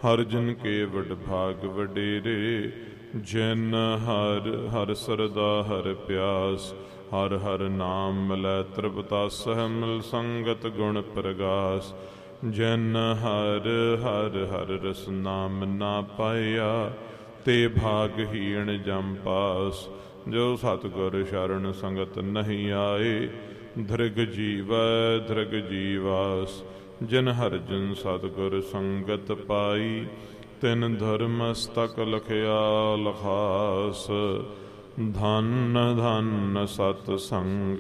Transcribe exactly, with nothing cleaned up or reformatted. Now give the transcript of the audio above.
ਹਰ ਜਨ ਕੇ ਵਡ ਭਾਗ ਵਡੇਰੇ। ਜਿਨ ਹਰ ਹਰ ਸਰਦਾ ਹਰ ਪਿਆਸ, ਹਰ ਹਰ ਨਾਮ ਮਿਲੈ ਤ੍ਰਿਪਤਾਸਹਿ। ਮਿਲ ਸੰਗਤ ਗੁਣ ਪ੍ਰਗਾਸ, ਜਿਨ ਹਰ ਹਰ ਹਰ ਰਸ ਨਾਮ ਨਾ ਪਾਇਆ। ਤੇ ਭਾਗਹੀਣ ਜਮ ਪਾਸ, ਜੋ ਸਤਿਗੁਰ ਸ਼ਰਨ ਸੰਗਤ ਨਹੀਂ ਆਏ। ਧ੍ਰਿਗ ਜੀਵੈ ਧ੍ਰਿਗ ਜੀਵਾਸ, ਜਿਨ ਹਰਿ ਜਨ ਸਤਿਗੁਰ ਸੰਗਤ ਪਾਈ। ਤਿਨ ਧਰਮਸਤਕ ਲਖਿਆ ਲਖਾਸ, ਧਨ ਧਨ ਸਤ ਸੰਗ